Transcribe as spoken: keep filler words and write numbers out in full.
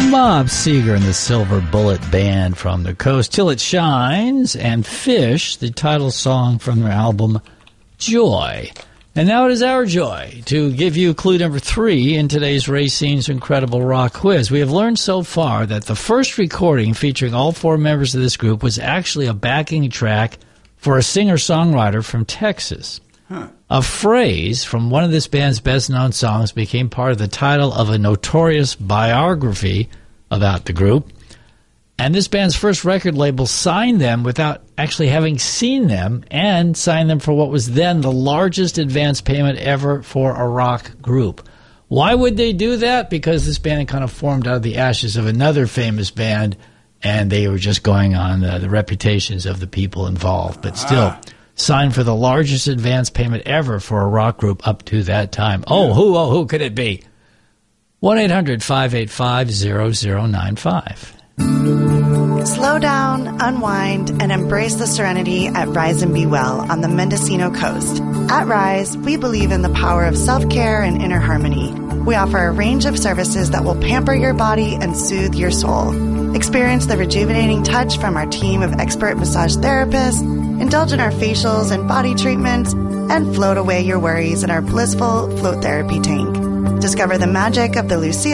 Bob Seger and the Silver Bullet Band from the coast. Till It Shines, and Fish, the title song from their album Joy. And now it is our joy to give you clue number three in today's Racine's Incredible Rock Quiz. We have learned so far that the first recording featuring all four members of this group was actually a backing track for a singer-songwriter from Texas. Huh. A phrase from one of this band's best-known songs became part of the title of a notorious biography about the group, and this band's first record label signed them without actually having seen them, and signed them for what was then the largest advance payment ever for a rock group. Why would they do that? Because this band kind of formed out of the ashes of another famous band, and they were just going on the, the reputations of the people involved, but still ah. signed for the largest advance payment ever for a rock group up to that time. Oh, who, oh, who could it be? one eight hundred five eight five zero zero nine five. Slow down, unwind, and embrace the serenity at Rise and Be Well on the Mendocino coast. At Rise, we believe in the power of self-care and inner harmony. We offer a range of services that will pamper your body and soothe your soul. Experience the rejuvenating touch from our team of expert massage therapists, indulge in our facials and body treatments, and float away your worries in our blissful float therapy tank. Discover the magic of the Lucia